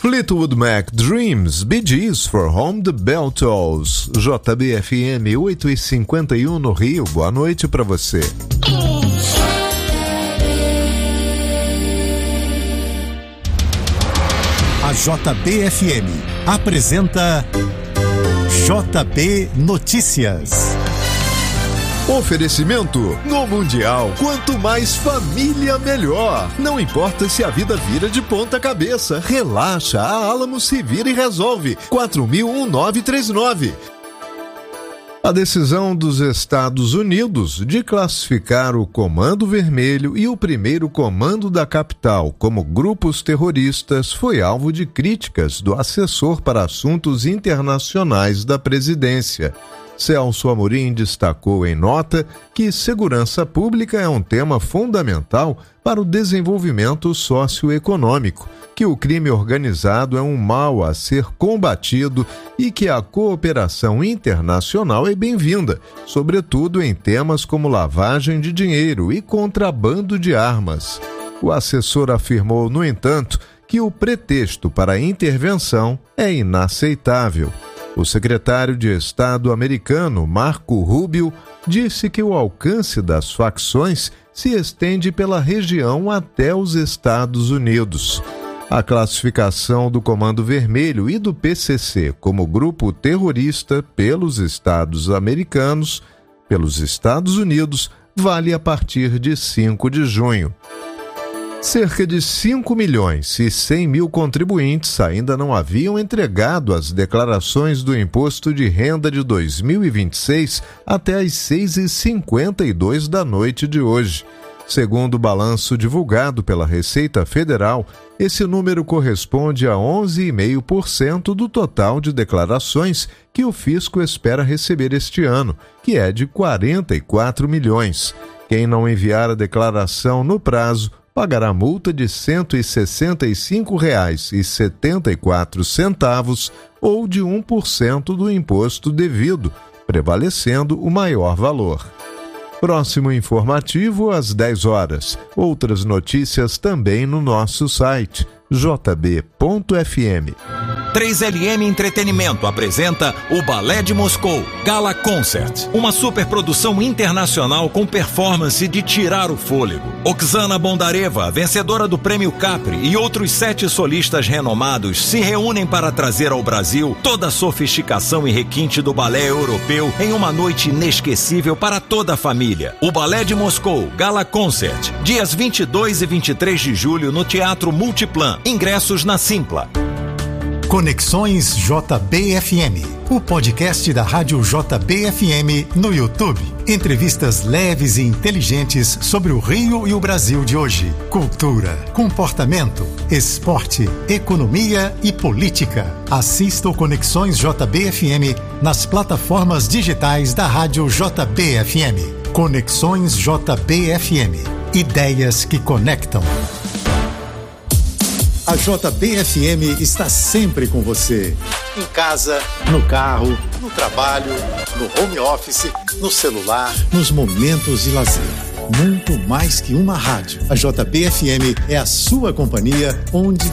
Fleetwood Mac, Dreams, Bee Gees, For Whom the Bell Tolls. JBFM 8h51 no Rio. Boa noite para você. A JBFM apresenta JB Notícias. Oferecimento: no Mundial, quanto mais família, melhor. Não importa se a vida vira de ponta cabeça, relaxa, a Alamo se vira e resolve. 4000-1939. A decisão dos Estados Unidos de classificar o Comando Vermelho e o Primeiro Comando da Capital como grupos terroristas foi alvo de críticas do assessor para assuntos internacionais da presidência. Celso Amorim destacou em nota que segurança pública é um tema fundamental para o desenvolvimento socioeconômico, que o crime organizado é um mal a ser combatido e que a cooperação internacional é bem-vinda, sobretudo em temas como lavagem de dinheiro e contrabando de armas. O assessor afirmou, no entanto, que o pretexto para a intervenção é inaceitável. O secretário de Estado americano, Marco Rubio, disse que o alcance das facções se estende pela região até os Estados Unidos. A classificação do Comando Vermelho e do PCC como grupo terrorista pelos Estados Unidos, vale a partir de 5 de junho. Cerca de 5.100.000 contribuintes ainda não haviam entregado as declarações do Imposto de Renda de 2026 até às 6h52 da noite de hoje. Segundo o balanço divulgado pela Receita Federal, esse número corresponde a 11,5% do total de declarações que o fisco espera receber este ano, que é de 44 milhões. Quem não enviar a declaração no prazo pagará multa de R$ 165,74 ou de 1% do imposto devido, prevalecendo o maior valor. Próximo informativo às 10 horas. Outras notícias também no nosso site jb.fm. 3LM Entretenimento apresenta o Balé de Moscou, Gala Concert, uma superprodução internacional com performance de tirar o fôlego. Oksana Bondareva, vencedora do Prêmio Capri, e outros 7 solistas renomados se reúnem para trazer ao Brasil toda a sofisticação e requinte do balé europeu em uma noite inesquecível para toda a família. O Balé de Moscou, Gala Concert, dias 22 e 23 de julho no Teatro Multiplan. Ingressos na Simpla. Conexões JBFM, o podcast da Rádio JBFM no YouTube. Entrevistas leves e inteligentes sobre o Rio e o Brasil de hoje. Cultura, comportamento, esporte, economia e política. Assista o Conexões JBFM nas plataformas digitais da Rádio JBFM. Conexões JBFM. Ideias que conectam. A JBFM está sempre com você. Em casa, no carro, no trabalho, no home office, no celular, nos momentos de lazer. Muito mais que uma rádio. A JBFM é a sua companhia onde